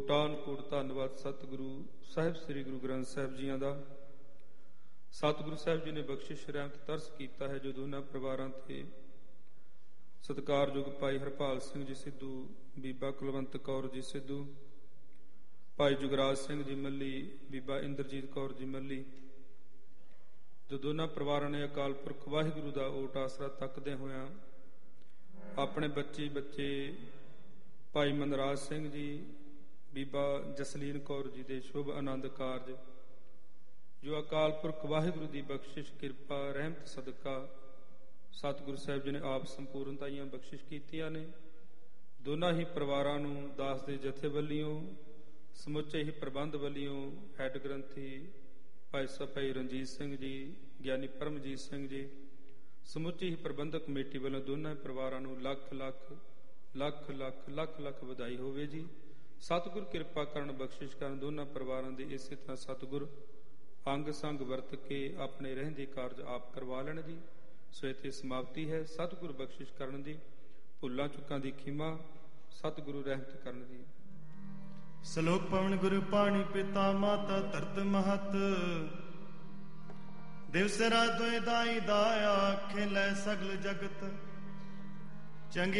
ਕੋਟਾਨ ਕੋਟ ਧੰਨਵਾਦ ਸਤਿਗੁਰੂ ਸਾਹਿਬ ਸ੍ਰੀ ਗੁਰੂ ਗ੍ਰੰਥ ਸਾਹਿਬ ਜੀਆਂ ਦਾ। ਸਤਿਗੁਰੂ ਸਾਹਿਬ ਜੀ ਨੇ ਬਖਸ਼ਿਸ਼ ਰਹਿਮਤ ਤਰਸ ਕੀਤਾ ਹੈ ਜੋ ਦੋਨਾਂ ਪਰਿਵਾਰਾਂ ਤੇ ਸਤਿਕਾਰਯੋਗ ਭਾਈ ਹਰਪਾਲ ਸਿੰਘ ਜੀ ਸਿੱਧੂ, ਬੀਬਾ ਕੁਲਵੰਤ ਕੌਰ ਜੀ ਸਿੱਧੂ, ਭਾਈ ਜੁਗਰਾਜ ਸਿੰਘ ਜੀ ਮੱਲੀ, ਬੀਬਾ ਇੰਦਰਜੀਤ ਕੌਰ ਜੀ ਮੱਲੀ, ਜੋ ਦੋਨਾਂ ਪਰਿਵਾਰਾਂ ਨੇ ਅਕਾਲ ਪੁਰਖ ਵਾਹਿਗੁਰੂ ਦਾ ਓਟ ਆਸਰਾ ਤੱਕਦੇ ਹੋਇਆਂ ਆਪਣੇ ਬੱਚੇ ਭਾਈ ਮਨਰਾਜ ਸਿੰਘ ਜੀ, ਬੀਬਾ ਜਸਲੀਨ ਕੌਰ ਜੀ ਦੇ ਸ਼ੁਭ ਆਨੰਦ ਕਾਰਜ ਜੋ ਅਕਾਲ ਪੁਰਖ ਵਾਹਿਗੁਰੂ ਦੀ ਬਖਸ਼ਿਸ਼ ਕਿਰਪਾ ਰਹਿਮਤ ਸਦਕਾ ਸਤਿਗੁਰੂ ਸਾਹਿਬ ਜੀ ਨੇ ਆਪ ਸੰਪੂਰਨਤਾਈਆਂ ਬਖਸ਼ਿਸ਼ ਕੀਤੀਆਂ ਨੇ। ਦੋਨਾਂ ਹੀ ਪਰਿਵਾਰਾਂ ਨੂੰ ਦਾਸ ਦੇ ਜਥੇ ਵੱਲੋਂ, ਸਮੁੱਚੇ ਹੀ ਪ੍ਰਬੰਧ ਵੱਲੋਂ ਹੈੱਡ ਗ੍ਰੰਥੀ ਭਾਈ ਸਾਹਿਬ ਭਾਈ ਰਣਜੀਤ ਸਿੰਘ ਜੀ, ਗਿਆਨੀ ਪਰਮਜੀਤ ਸਿੰਘ ਜੀ, ਸਮੁੱਚੀ ਹੀ ਪ੍ਰਬੰਧਕ ਕਮੇਟੀ ਵੱਲੋਂ ਦੋਨਾਂ ਪਰਿਵਾਰਾਂ ਨੂੰ ਲੱਖ ਲੱਖ ਲੱਖ ਲੱਖ ਲੱਖ ਲੱਖ ਵਧਾਈ ਹੋਵੇ ਜੀ। ਸਤਿਗੁਰ ਕਿਰਪਾ ਕਰਨ, ਬਖਸ਼ਿਸ਼ ਕਰਨ, ਦੋਨਾਂ ਪਰਿਵਾਰਾਂ ਦੇ ਇਸੇ ਤਰ੍ਹਾਂ ਸਤਿਗੁਰ ਅੰਗ ਸੰਗ ਵਰਤ ਕੇ ਆਪਣੇ ਰਹਿੰਦੇ ਕਾਰਜ ਆਪ ਕਰਵਾ ਲੈਣ ਜੀ। ਸੋ ਇੱਥੇ ਸਮਾਪਤੀ ਹੈ। ਸਤਿਗੁਰ ਬਖਸ਼ਿਸ਼ ਕਰਨ ਦੀ, ਭੁੱਲਾਂ ਚੁੱਕਾਂ ਦੀ ਖਿਮਾ, ਸਤਿਗੁਰੂ ਰਹਿਮਤ ਕਰਨ ਦੀ। ਸ਼ਲੋਕ ਪਵਨ ਗੁਰੂ ਪਾਣੀ ਪਿਤਾ ਮਾਤਾ ਧਰਤ ਮਹਤ, ਦਿਵਸ ਰਾਤ ਦੋਇ ਦਾਈ ਦਾਇਆ, ਖੇਲੇ ਸਗਲ ਜਗਤ ਚੰਗੀ